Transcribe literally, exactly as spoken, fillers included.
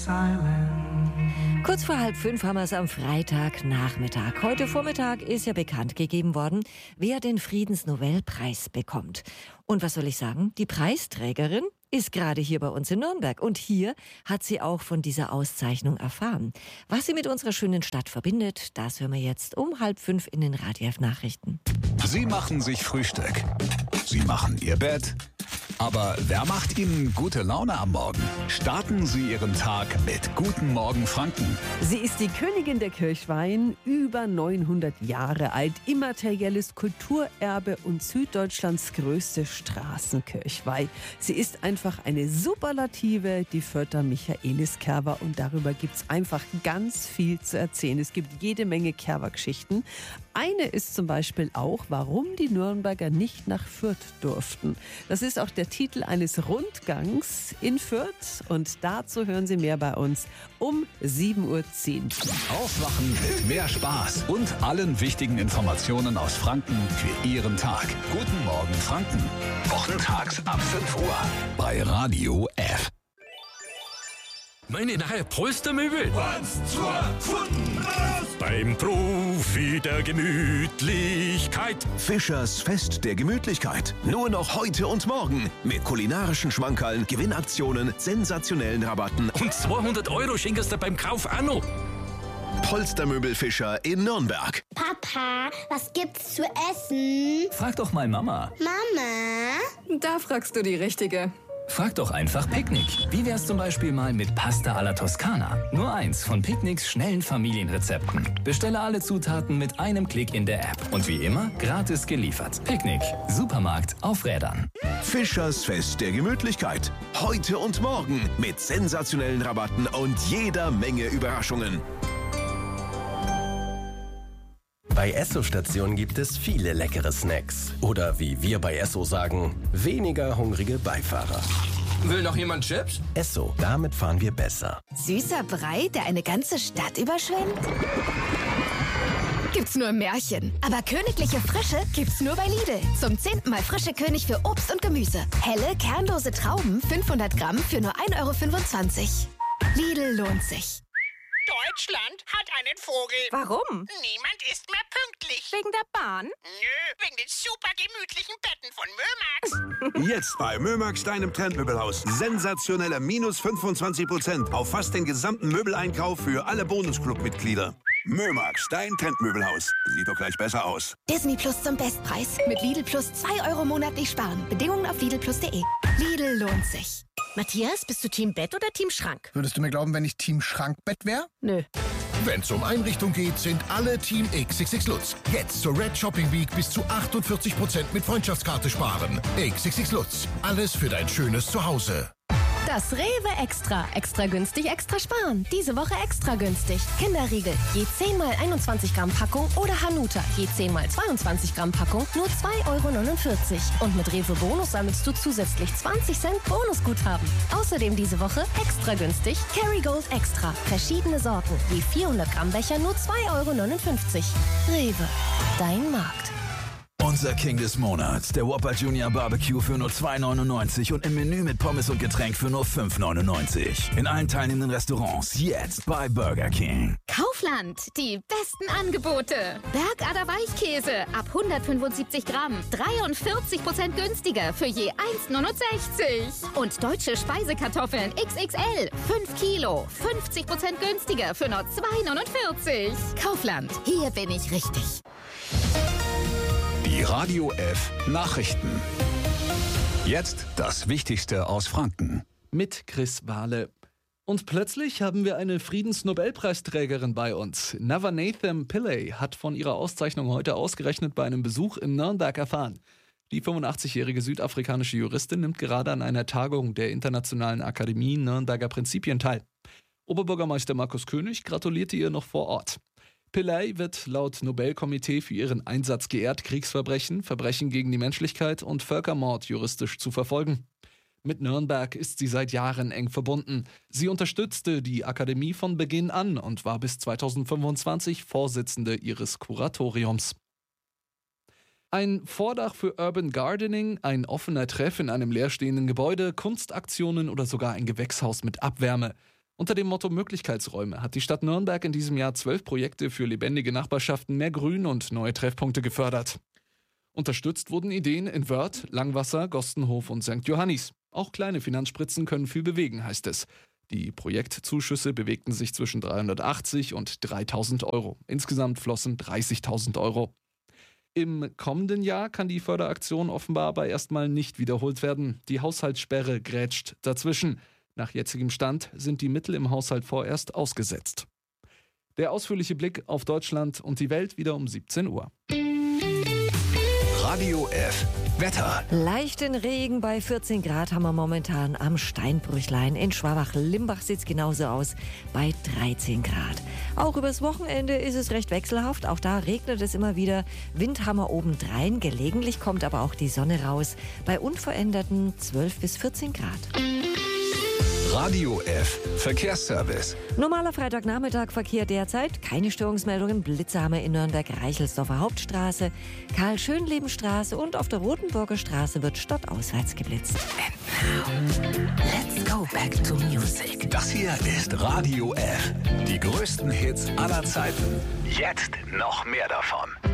Kurz vor halb fünf haben wir es am Freitagnachmittag. Heute Vormittag ist ja bekannt gegeben worden, wer den Friedensnobelpreis bekommt. Und was soll ich sagen? Die Preisträgerin ist gerade hier bei uns in Nürnberg. Und hier hat sie auch von dieser Auszeichnung erfahren. Was sie mit unserer schönen Stadt verbindet, das hören wir jetzt um halb fünf in den Radio F Nachrichten. Sie machen sich Frühstück. Sie machen Ihr Bett. Aber wer macht Ihnen gute Laune am Morgen? Starten Sie Ihren Tag mit Guten Morgen Franken. Sie ist die Königin der Kirchweihen, über neunhundert Jahre alt, immaterielles Kulturerbe und Süddeutschlands größte Straßenkirchweih. Sie ist einfach eine Superlative, die Vörter Michaelis Kerber, und darüber gibt es einfach ganz viel zu erzählen. Es gibt jede Menge Kerber-Geschichten. Eine ist zum Beispiel auch, warum die Nürnberger nicht nach Fürth durften. Das ist auch der Titel eines Rundgangs in Fürth, und dazu hören Sie mehr bei uns um sieben Uhr zehn. Aufwachen mit mehr Spaß und allen wichtigen Informationen aus Franken für Ihren Tag. Guten Morgen Franken. Wochentags ab fünf Uhr bei Radio F. Meine neue Polstermöbel. Was zur Kunden raus! Beim Profi der Gemütlichkeit. Fischers Fest der Gemütlichkeit. Nur noch heute und morgen. Mit kulinarischen Schmankerln, Gewinnaktionen, sensationellen Rabatten. Und zweihundert Euro schenkst du beim Kauf auch noch. Polstermöbel Fischer in Nürnberg. Papa, was gibt's zu essen? Frag doch mal Mama. Mama? Da fragst du die Richtige. Frag doch einfach Picknick. Wie wär's zum Beispiel mal mit Pasta alla Toskana? Nur eins von Picknicks schnellen Familienrezepten. Bestelle alle Zutaten mit einem Klick in der App. Und wie immer, gratis geliefert. Picknick. Supermarkt auf Rädern. Fischers Fest der Gemütlichkeit. Heute und morgen mit sensationellen Rabatten und jeder Menge Überraschungen. Bei Esso-Stationen gibt es viele leckere Snacks. Oder wie wir bei Esso sagen, weniger hungrige Beifahrer. Will noch jemand Chips? Esso, damit fahren wir besser. Süßer Brei, der eine ganze Stadt überschwemmt? Gibt's nur im Märchen. Aber königliche Frische gibt's nur bei Lidl. Zum zehnten Mal frische König für Obst und Gemüse. Helle, kernlose Trauben, fünfhundert Gramm für nur ein Euro fünfundzwanzig. Lidl lohnt sich. Deutschland hat einen Vogel. Warum? Niemand ist mehr pünktlich. Wegen der Bahn? Nö, wegen den super gemütlichen Betten von Mömax. Jetzt bei Mömax, deinem Trendmöbelhaus. Sensationelle minus fünfundzwanzig Prozent auf fast den gesamten Möbeleinkauf für alle Bonusclub-Mitglieder. Mömax, dein Trendmöbelhaus. Sieht doch gleich besser aus. Disney Plus zum Bestpreis. Mit Lidl Plus zwei Euro monatlich sparen. Bedingungen auf Lidl Plus punkt de. Lidl lohnt sich. Matthias, bist du Team Bett oder Team Schrank? Würdest du mir glauben, wenn ich Team Schrankbett wäre? Nö. Wenn es um Einrichtung geht, sind alle Team X X X Lutz. Jetzt zur Red Shopping Week bis zu achtundvierzig Prozent mit Freundschaftskarte sparen. X X X Lutz. Alles für dein schönes Zuhause. Das Rewe Extra. Extra günstig, extra sparen. Diese Woche extra günstig. Kinderriegel. Je zehn mal einundzwanzig Gramm Packung oder Hanuta. Je zehn mal zweiundzwanzig Gramm Packung. Nur zwei Euro neunundvierzig. Und mit Rewe Bonus sammelst du zusätzlich zwanzig Cent Bonusguthaben. Außerdem diese Woche extra günstig Kerrygold Extra. Verschiedene Sorten. Je vierhundert Gramm Becher nur zwei Euro neunundfünfzig. Rewe. Dein Markt. Unser King des Monats, der Whopper Junior Barbecue für nur zwei neunundneunzig und im Menü mit Pommes und Getränk für nur fünf neunundneunzig. In allen teilnehmenden Restaurants, jetzt bei Burger King. Kaufland, die besten Angebote. Bergader Weichkäse ab hundertfünfundsiebzig Gramm, dreiundvierzig Prozent günstiger für je eins neunundsechzig. Und deutsche Speisekartoffeln X X L, fünf Kilo, fünfzig Prozent günstiger für nur zwei neunundvierzig. Kaufland, hier bin ich richtig. Die Radio F Nachrichten. Jetzt das Wichtigste aus Franken. Mit Chris Wahle. Und plötzlich haben wir eine Friedensnobelpreisträgerin bei uns. Navanathan Pillay hat von ihrer Auszeichnung heute ausgerechnet bei einem Besuch in Nürnberg erfahren. Die fünfundachtzigjährige südafrikanische Juristin nimmt gerade an einer Tagung der Internationalen Akademie Nürnberger Prinzipien teil. Oberbürgermeister Markus König gratulierte ihr noch vor Ort. Pillay wird laut Nobelkomitee für ihren Einsatz geehrt, Kriegsverbrechen, Verbrechen gegen die Menschlichkeit und Völkermord juristisch zu verfolgen. Mit Nürnberg ist sie seit Jahren eng verbunden. Sie unterstützte die Akademie von Beginn an und war bis zweitausendfünfundzwanzig Vorsitzende ihres Kuratoriums. Ein Vordach für Urban Gardening, ein offener Treff in einem leerstehenden Gebäude, Kunstaktionen oder sogar ein Gewächshaus mit Abwärme. Unter dem Motto Möglichkeitsräume hat die Stadt Nürnberg in diesem Jahr zwölf Projekte für lebendige Nachbarschaften, mehr Grün und neue Treffpunkte gefördert. Unterstützt wurden Ideen in Wörth, Langwasser, Gostenhof und Sankt Johannis. Auch kleine Finanzspritzen können viel bewegen, heißt es. Die Projektzuschüsse bewegten sich zwischen dreihundertachtzig und dreitausend Euro. Insgesamt flossen dreißigtausend Euro. Im kommenden Jahr kann die Förderaktion offenbar aber erstmal nicht wiederholt werden. Die Haushaltssperre grätscht dazwischen. Nach jetzigem Stand sind die Mittel im Haushalt vorerst ausgesetzt. Der ausführliche Blick auf Deutschland und die Welt wieder um siebzehn Uhr. Radio F. Wetter. Leichten Regen bei vierzehn Grad haben wir momentan am Steinbrüchlein. In Schwabach-Limbach sieht es genauso aus, bei dreizehn Grad. Auch übers Wochenende ist es recht wechselhaft. Auch da regnet es immer wieder. Wind haben wir obendrein. Gelegentlich kommt aber auch die Sonne raus. Bei unveränderten zwölf bis vierzehn Grad. Radio F. Verkehrsservice. Normaler Freitagnachmittag-Verkehr derzeit. Keine Störungsmeldungen. Blitze haben wir in Nürnberg Reichelsdorfer Hauptstraße, Karl-Schönleben-Straße und auf der Rotenburger Straße wird stadtauswärts geblitzt. And now, let's go back to music. Das hier ist Radio F. Die größten Hits aller Zeiten. Jetzt noch mehr davon.